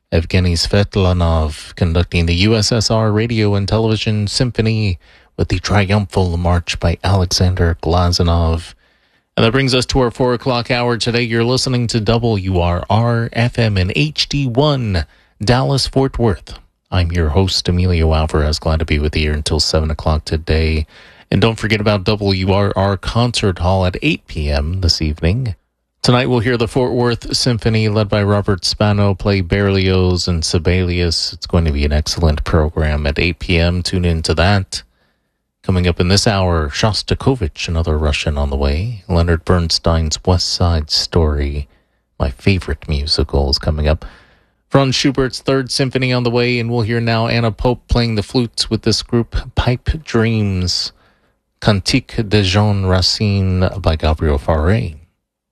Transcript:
Evgeny Svetlanov conducting the USSR Radio and Television Symphony with the Triumphal March by Alexander Glazunov. And that brings us to our 4 o'clock hour today. You're listening to WRR FM in HD1, Dallas, Fort Worth. I'm your host, Emilio Alvarez. Glad to be with you here until 7 o'clock today. And don't forget about WRR Concert Hall at 8 p.m. this evening. Tonight we'll hear the Fort Worth Symphony led by Robert Spano play Berlioz and Sibelius. It's going to be an excellent program at 8 p.m. Tune in to that. Coming up in this hour, Shostakovich, another Russian on the way. Leonard Bernstein's West Side Story, my favorite musical, is coming up. Franz Schubert's Third Symphony on the way, and we'll hear now Anna Pope playing the flutes with this group, Pipe Dreams. Cantique de Jean Racine by Gabriel Fauré.